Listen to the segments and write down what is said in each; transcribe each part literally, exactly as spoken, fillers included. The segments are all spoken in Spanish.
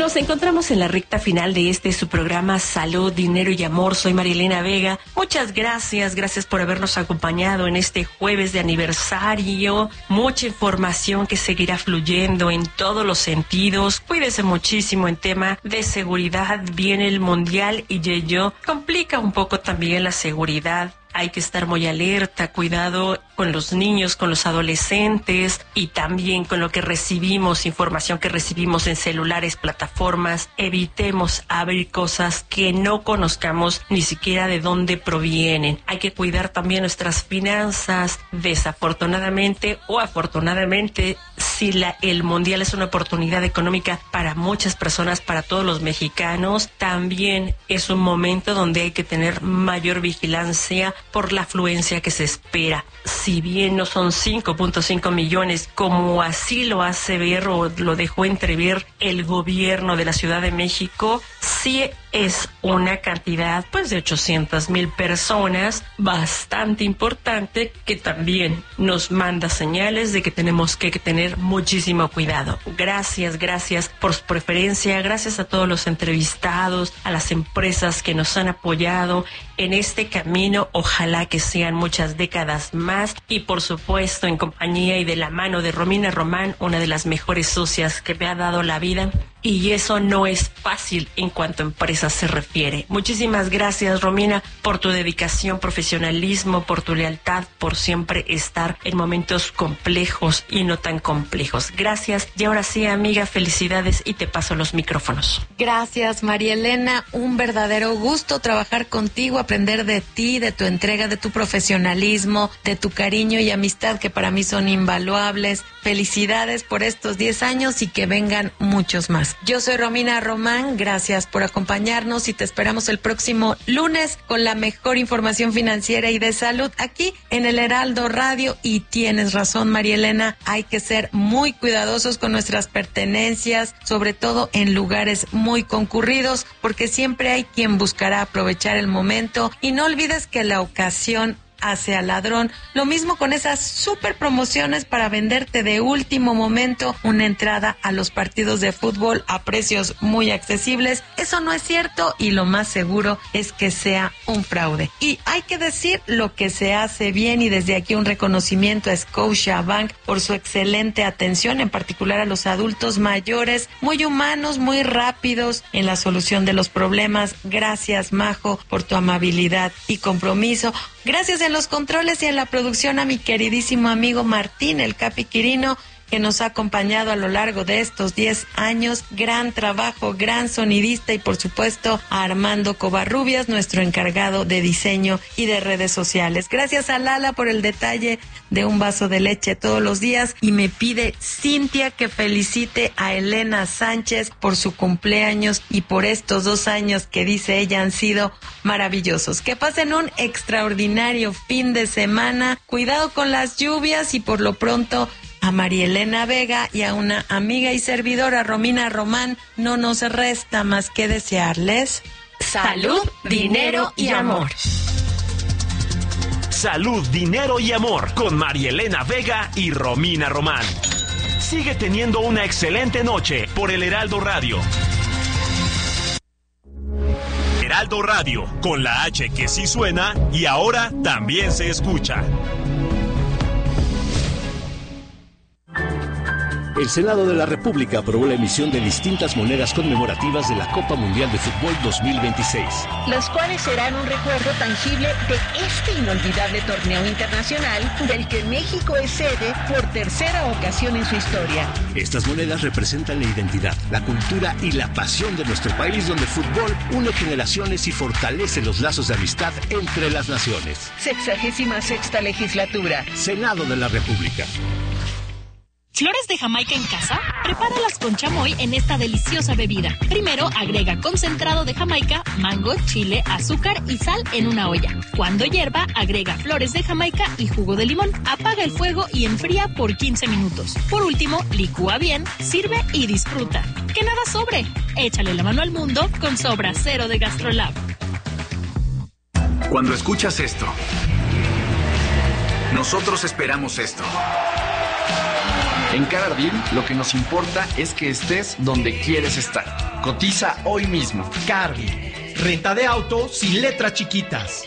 Nos encontramos en la recta final de este su programa Salud, Dinero y Amor. Soy Marielena Vega. Muchas gracias, gracias por habernos acompañado en este jueves de aniversario. Mucha información que seguirá fluyendo en todos los sentidos. Cuídese muchísimo en tema de seguridad. Viene el Mundial y ello complica un poco también la seguridad. Hay que estar muy alerta, cuidado con los niños, con los adolescentes y también con lo que recibimos, información que recibimos en celulares, plataformas. Evitemos abrir cosas que no conozcamos ni siquiera de dónde provienen. Hay que cuidar también nuestras finanzas. Desafortunadamente o afortunadamente, si la, el mundial es una oportunidad económica para muchas personas, para todos los mexicanos, también es un momento donde hay que tener mayor vigilancia por la afluencia que se espera. Si bien no son cinco punto cinco millones, como así lo hace ver o lo dejó entrever el gobierno de la Ciudad de México, sí es una cantidad pues de ochocientas mil personas, bastante importante, que también nos manda señales de que tenemos que tener muchísimo cuidado. Gracias, gracias por su preferencia, gracias a todos los entrevistados, a las empresas que nos han apoyado en este camino. Ojalá que sean muchas décadas más y por supuesto en compañía y de la mano de Romina Román, una de las mejores socias que me ha dado la vida. Y eso no es fácil en cuanto a empresas se refiere. Muchísimas gracias, Romina, por tu dedicación, profesionalismo, por tu lealtad, por siempre estar en momentos complejos y no tan complejos. Gracias. Y ahora sí, amiga, felicidades y te paso los micrófonos. Gracias, María Elena. Un verdadero gusto trabajar contigo, aprender de ti, de tu entrega, de tu profesionalismo, de tu cariño y amistad que para mí son invaluables. Felicidades por estos diez años y que vengan muchos más. Yo soy Romina Román, gracias por acompañarnos y te esperamos el próximo lunes con la mejor información financiera y de salud aquí en el Heraldo Radio. Y tienes razón, María Elena, hay que ser muy cuidadosos con nuestras pertenencias, sobre todo en lugares muy concurridos, porque siempre hay quien buscará aprovechar el momento y no olvides que la ocasión hace al ladrón. Lo mismo con esas super promociones para venderte de último momento una entrada a los partidos de fútbol a precios muy accesibles. Eso no es cierto y lo más seguro es que sea un fraude. Y hay que decir lo que se hace bien y desde aquí un reconocimiento a Scotiabank por su excelente atención, en particular a los adultos mayores, muy humanos, muy rápidos en la solución de los problemas. Gracias, Majo, por tu amabilidad y compromiso. Gracias en los controles y en la producción a mi queridísimo amigo Martín, el Capi Quirino, que nos ha acompañado a lo largo de estos diez años. Gran trabajo, gran sonidista y por supuesto a Armando Covarrubias, nuestro encargado de diseño y de redes sociales. Gracias a Lala por el detalle de un vaso de leche todos los días y me pide Cintia que felicite a Elena Sánchez por su cumpleaños y por estos dos años que dice ella han sido maravillosos. Que pasen un extraordinario fin de semana. Cuidado con las lluvias y por lo pronto a María Elena Vega y a una amiga y servidora, Romina Román, no nos resta más que desearles salud, dinero y amor. Salud, dinero y amor con María Elena Vega y Romina Román. Sigue teniendo una excelente noche por el Heraldo Radio. Heraldo Radio, con la H que sí suena y ahora también se escucha. El Senado de la República aprobó la emisión de distintas monedas conmemorativas de la Copa Mundial de Fútbol dos mil veintiséis. Las cuales serán un recuerdo tangible de este inolvidable torneo internacional del que México es sede por tercera ocasión en su historia. Estas monedas representan la identidad, la cultura y la pasión de nuestro país, donde el fútbol une generaciones y fortalece los lazos de amistad entre las naciones. Sexagésima sexta legislatura. Senado de la República. ¿Flores de Jamaica en casa? Prepáralas con chamoy en esta deliciosa bebida. Primero, agrega concentrado de Jamaica, mango, chile, azúcar y sal en una olla. Cuando hierva, agrega flores de Jamaica y jugo de limón. Apaga el fuego y enfría por quince minutos. Por último, licúa bien, sirve y disfruta. ¡Que nada sobre! Échale la mano al mundo con Sobra Cero de GastroLab. Cuando escuchas esto, nosotros esperamos esto. En Cada Ardil, lo que nos importa es que estés donde quieres estar. Cotiza hoy mismo. Carly, renta de auto sin letras chiquitas.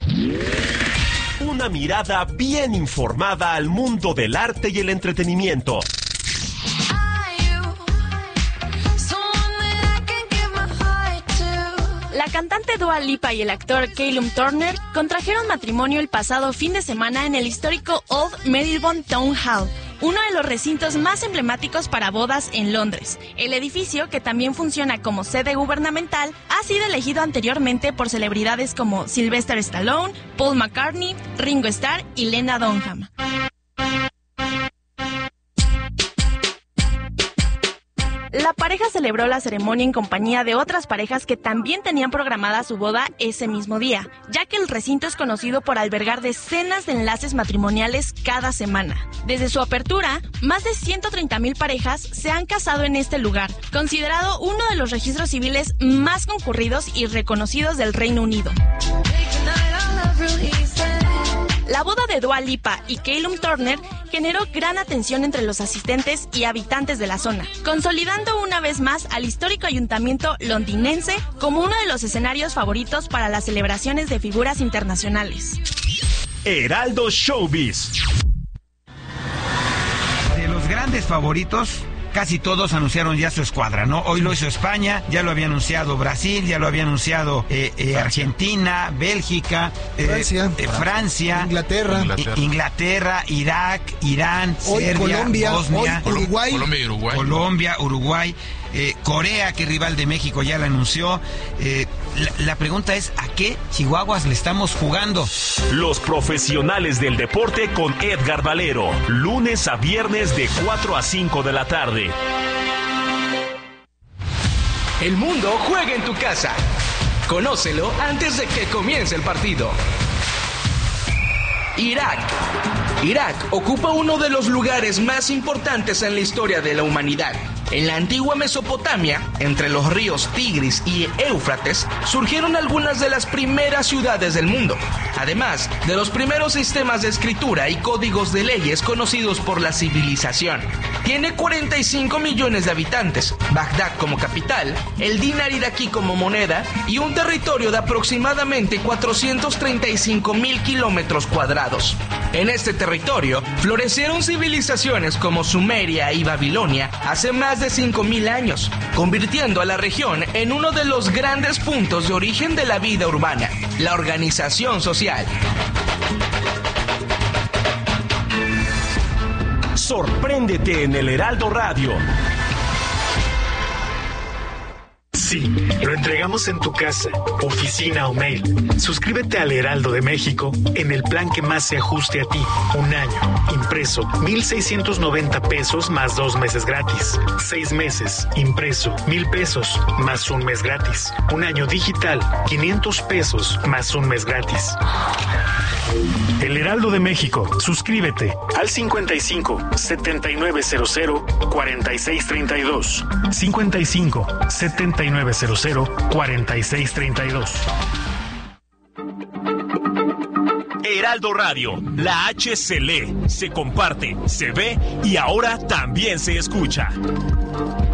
Una mirada bien informada al mundo del arte y el entretenimiento. La cantante Dua Lipa y el actor Callum Turner contrajeron matrimonio el pasado fin de semana en el histórico Old Marylebone Town Hall, uno de los recintos más emblemáticos para bodas en Londres. El edificio, que también funciona como sede gubernamental, ha sido elegido anteriormente por celebridades como Sylvester Stallone, Paul McCartney, Ringo Starr y Lena Dunham. La pareja celebró la ceremonia en compañía de otras parejas que también tenían programada su boda ese mismo día, ya que el recinto es conocido por albergar decenas de enlaces matrimoniales cada semana. Desde su apertura, más de ciento treinta mil parejas se han casado en este lugar, considerado uno de los registros civiles más concurridos y reconocidos del Reino Unido. La boda de Dua Lipa y Callum Turner generó gran atención entre los asistentes y habitantes de la zona, consolidando una vez más al histórico ayuntamiento londinense como uno de los escenarios favoritos para las celebraciones de figuras internacionales. Heraldo Showbiz. De los grandes favoritos, casi todos anunciaron ya su escuadra, ¿no? Hoy lo hizo España, ya lo había anunciado Brasil, ya lo había anunciado eh, eh, Argentina, Bélgica, eh, Francia, eh, Francia, Inglaterra, Inglaterra, Inglaterra, Irak, Irán, hoy Serbia, Colombia, Bosnia, hoy Uruguay, Colombia y Uruguay, Colombia, Uruguay. Eh, Corea, que es rival de México, ya la anunció. Eh, la, la pregunta es, ¿a qué chihuahuas le estamos jugando? Los profesionales del deporte con Edgar Valero, lunes a viernes de cuatro a cinco de la tarde. El mundo juega en tu casa. Conócelo antes de que comience el partido. Irak. Irak ocupa uno de los lugares más importantes en la historia de la humanidad. En la antigua Mesopotamia, entre los ríos Tigris y Éufrates, surgieron algunas de las primeras ciudades del mundo, además de los primeros sistemas de escritura y códigos de leyes conocidos por la civilización. Tiene cuarenta y cinco millones de habitantes, Bagdad como capital, el dinar iraquí como moneda y un territorio de aproximadamente cuatrocientos treinta y cinco mil kilómetros cuadrados. En este territorio florecieron civilizaciones como Sumeria y Babilonia hace más de cinco mil años, convirtiendo a la región en uno de los grandes puntos de origen de la vida urbana, la organización social. Sorpréndete en el Heraldo Radio. Sí, lo entregamos en tu casa, oficina o mail. Suscríbete al Heraldo de México en el plan que más se ajuste a ti. Un año, impreso, mil seiscientos noventa pesos más dos meses gratis. Seis meses, impreso, mil pesos más un mes gratis. Un año digital, quinientos pesos más un mes gratis. El Heraldo de México, suscríbete al cincuenta y cinco, setenta y nueve cero cero, cuarenta y seis treinta y dos. cincuenta y cinco, setenta y nueve cero cero, cuarenta y seis treinta y dos. Heraldo Radio, la H se lee, se comparte, se ve y ahora también se escucha.